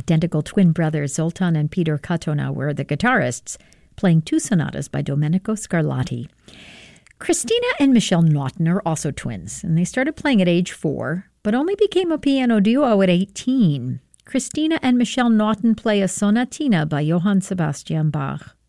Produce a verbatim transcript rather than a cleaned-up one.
Identical twin brothers Zoltan and Peter Katona were the guitarists, playing two sonatas by Domenico Scarlatti. Christina and Michelle Naughton are also twins, and they started playing at age four, but only became a piano duo at eighteen. Christina and Michelle Naughton play a sonatina by Johann Sebastian Bach.